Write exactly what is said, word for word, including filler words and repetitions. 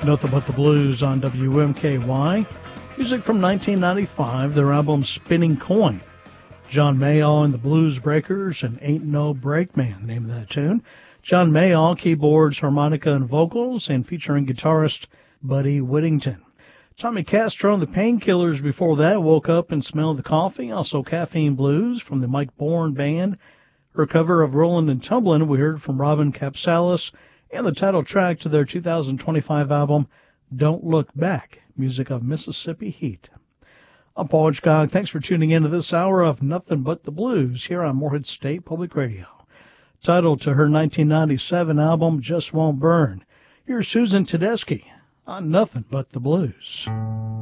Nothing But the Blues on W M K Y. Music from nineteen ninety-five, their album Spinning Coin. John Mayall and the Blues Breakers and Ain't No Brakeman, the name of that tune. John Mayall, keyboards, harmonica, and vocals, and featuring guitarist Buddy Whittington. Tommy Castro and the Painkillers before that, Woke Up and Smelled the Coffee. Also Caffeine Blues from the Mike Bourne Band. Her cover of Rollin' and Tumblin' we heard from Robin Capsalis, and the title track to their two thousand twenty-five album, Don't Look Back, music of Mississippi Heat. I'm Paul Hitchcock. Thanks for tuning in to this hour of Nothing But the Blues here on Morehead State Public Radio. Titled to her nineteen ninety-seven album, Just Won't Burn. Here's Susan Tedeschi on Nothing But the Blues.